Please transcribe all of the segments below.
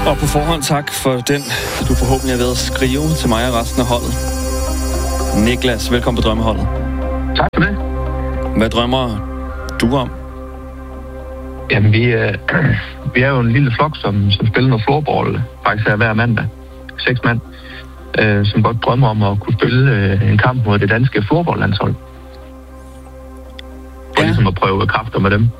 Og på forhånd tak for den, du forhåbentlig har været at skrive til mig og resten af holdet. Niklas, velkommen på Drømmeholdet. Tak for det. Hvad drømmer du om? Jamen, vi er jo en lille flok, som spiller noget floorball, faktisk er hver mandag. 6 mand, som godt drømmer om at kunne spille en kamp mod det danske floorballlandshold. Og ligesom at prøve kræfter med dem.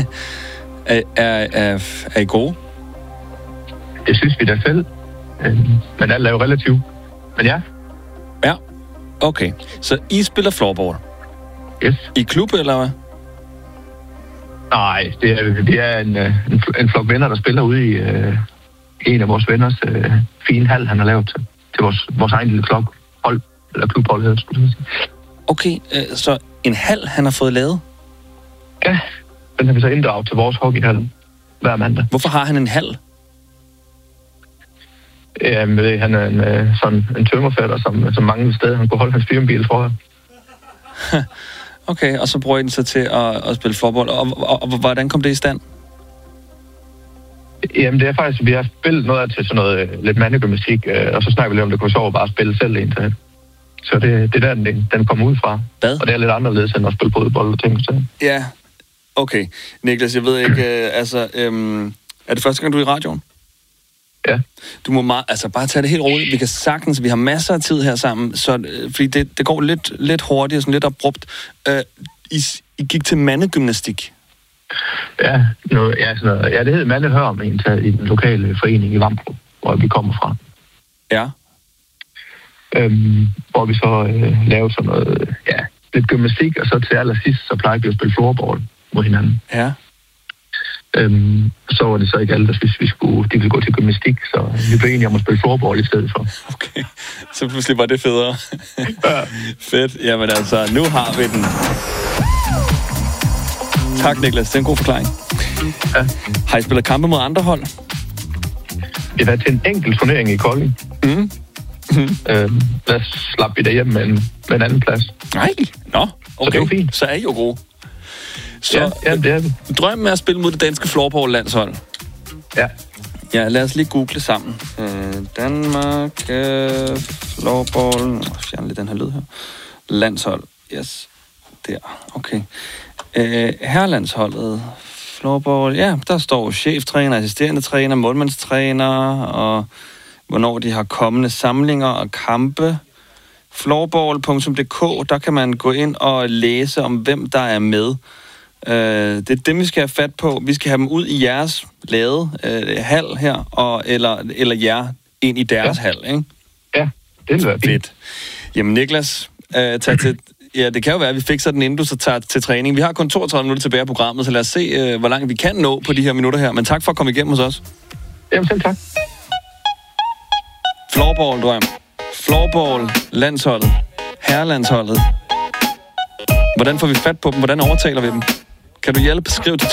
Er I gode? Det synes vi da selv. Men alt er jo relativt. Men ja. Ja, okay. Så I spiller floorball? Yes. I klub, eller hvad? Nej, det er en flok venner, der spiller ude i en af vores venners fine hal, han har lavet til vores egen lille klubhold, eller klubhold, hedder det, skulle jeg sige. Okay, så en hal, han har fået lavet? Ja, den har vi så inddraget til vores hockeyhal hver mandag. Hvorfor har han en hal? Jamen, han er sådan en tømmerfætter, som mange steder, han kunne holde hans firmabil for. Okay, og så bruger I den så til at spille fodbold. Og hvordan kom det i stand? Jamen, det er faktisk, vi har spillet noget til sådan noget lidt mandegymnastik, og så snakker vi lidt om, det kunne sjovt bare at spille selv internet. Så det er der, den kommer ud fra. Hvad? Og det er lidt anderledes end at spille fodbold og ting. Så. Ja, okay. Niklas, jeg ved ikke, er det første gang, du er i radioen? Ja. Du må bare tage det helt roligt. Vi kan sagtens, vi har masser af tid her sammen, så, fordi det går lidt hurtigt og sådan lidt abrupt. I gik til mandegymnastik? Ja, det hedder Mandehørm i den lokale forening i Vamdrup, hvor vi kommer fra. Ja. Hvor vi så lavede sådan noget, lidt gymnastik, og så til allersidst, så plejede vi at spille floorball mod hinanden. Ja. Så var det så ikke alle, der synes, de ville gå til gymnastik, så vi blev enige om at spille floorball i stedet for. Okay, så pludselig var det federe. Ja. Fedt. Jamen altså, nu har vi den. Tak, Niklas. Det er en god forklaring. Ja. Har I spillet kampe mod andre hold? Vi har været til en enkelt turnering i Kolding. Der slap vi derhjemme med en anden plads. Nej. Nå, okay. Så det var fint. Så er I jo gode. Så ja, det er vi. Drømmen er at spille mod det danske floorball-landshold. Ja. Ja, lad os lige google sammen. Danmark floorball. Fjern lidt den her lyd her. Landshold. Yes. Der. Okay. Herrelandsholdet. Floorball. Ja, der står cheftræner, assisterende træner, målmandstræner, og hvornår de har kommende samlinger og kampe. Floorball.dk, der kan man gå ind og læse om, hvem der er med. Det er dem, vi skal have fat på. Vi skal have dem ud i jeres lade hal her, eller jer ind i deres hal, ikke? Ja, det vil være fint. Jamen Niklas, tag til... Ja, det kan jo være, at vi fikser den, inden du så tager til træning. Vi har kun 32 minutter tilbage af programmet, så lad os se, hvor langt vi kan nå på de her minutter her. Men tak for at komme igennem hos os. Jamen selv tak. Floorball, drøm. Floorball, landsholdet. Herrelandsholdet. Hvordan får vi fat på dem? Hvordan overtaler vi dem? Kan du hjælpe? Skriv til